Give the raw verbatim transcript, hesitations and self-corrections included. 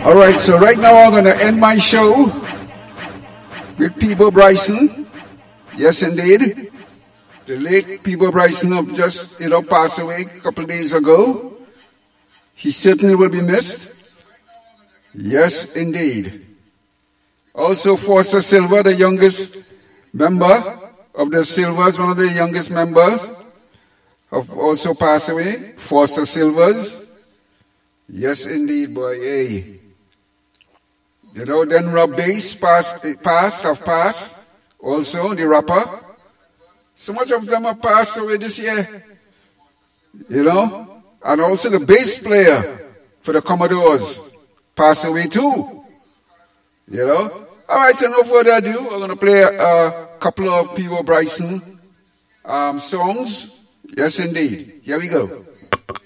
All right, so right now I'm going to end my show with Peabo Bryson. Yes, indeed. The late Peabo Bryson just, you know, passed away a couple of days ago. He certainly will be missed. Yes, indeed. Also, Foster Silver, the youngest member of the Silvers, one of the youngest members, have also passed away. Foster Silvers. Yes, indeed, boy. Hey. You know, then Rob Bass passed, passed, have passed. Also, the rapper. So much of them have passed away this year. You know? And also the bass player for the Commodores passed away too. You know? Alright, so no further ado, I'm going to play a, a couple of Peabo Bryson um, songs. Yes, indeed. Here we go.